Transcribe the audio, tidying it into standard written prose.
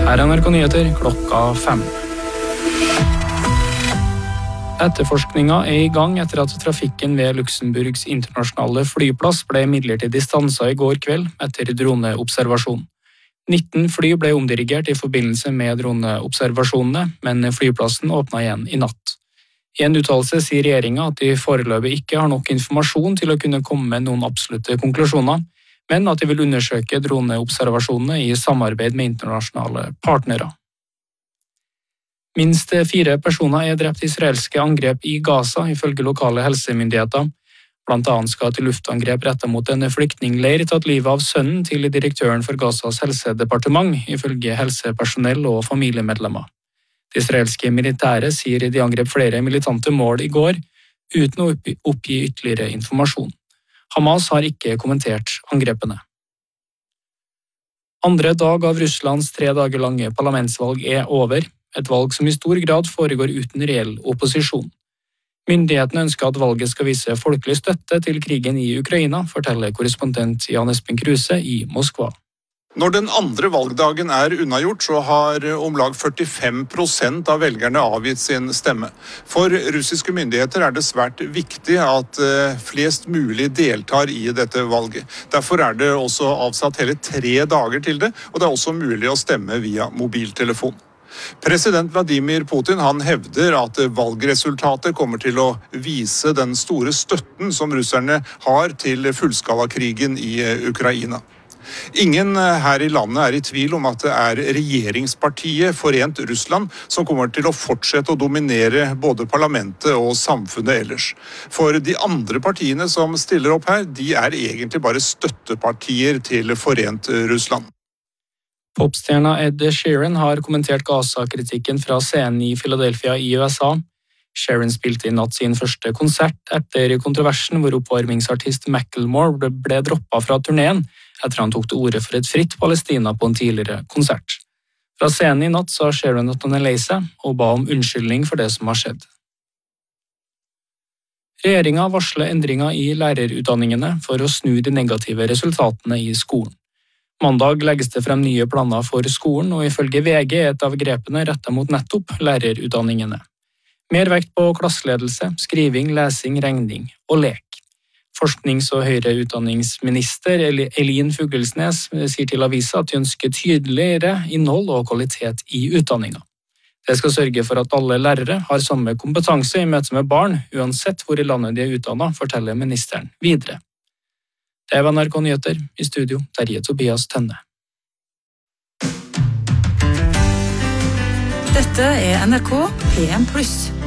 Her er NRK Nyheter klokka 5. Etterforskninga er i gang etter at trafikken ved Luxemburgs internasjonale flyplass ble midlertidig stanset i går kveld etter droneobservasjon. 19 fly ble omdirigert i forbindelse med droneobservasjonene, men flyplassen åpnet igjen i natt. I en uttalelse sier regjeringa at de foreløpig ikke har nok informasjon til å kunne komme med noen absolutte konklusjoner, men at de vil undersøke droneobservasjonene i samarbeid med internasjonale partnere. Minst 4 personer er drept i israelske angrep i Gaza, ifølge lokale helsemyndigheter. Blant annet skal et luftangrep rettet mot en flyktningleir tatt livet av sønnen til direktøren for Gazas helsedepartement, ifølge helsepersonell og familiemedlemmer. Det israelske militæret sier de angrep flere militante mål i går, uten å oppgi ytterligere informasjon. Hamas har ikke kommentert angrepene. Andre dag av Russlands 3 dager lange parlamentsvalg er over, et valg som i stor grad foregår uten reell opposisjon. Myndighetene ønsker at valget skal vise folkelig støtte til krigen i Ukraina, forteller korrespondent Jan Espen Kruse i Moskva. Når den andre valgdagen er unnagjort, så har om lag 45% av velgerne avgitt sin stemme. For russiske myndigheter er det svært viktig at flest mulig deltar i dette valget. Derfor er det også avsatt hele 3 dager til det, og det er også mulig å stemme via mobiltelefon. President Vladimir Putin han hevder at valgresultatet kommer til å vise den store støtten som russerne har til fullskalakrigen i Ukraina. Ingen her i landet er i tvil om at det er regjeringspartiet Forent Russland som kommer til å fortsette å dominere både parlamentet og samfunnet ellers. For de andre partiene som stiller opp her, de er egentlig bare støttepartier til Forent Russland. Popstjerna Ed Sheeran har kommentert Gaza-kritikken fra scenen i Philadelphia i USA. Sheeran spilte i natt sin første konsert etter kontroversen hvor oppvarmingsartist Macklemore ble droppet fra turneen etter han tok til orde for et fritt Palestina på en tidligere konsert. Fra scenen i natt sa Sheeran at han er lei seg og ba om unnskyldning for det som har skjedd. Regjeringa varsler endringer i lærerutdanningene for å snu de negative resultatene i skolen. Mandag legges det frem nye planer for skolen, og ifølge VG er et av grepene rettet mot nettopp lærerutdanningene. Mer vekt på klasseledelse, skriving, lesing, regning og lek. Forsknings- og høyere utdanningsminister Elin Fuglesnes sier til avisa at de ønsker tydeligere innhold og kvalitet i utdanninga. Det skal sørge for at alle lærere har samme kompetanse i møte med barn, uansett hvor i landet de er utdannet, forteller ministeren videre. Det var NRK Nyheter, i studio Terje Tobias Tønne. Dette er NRK PM+.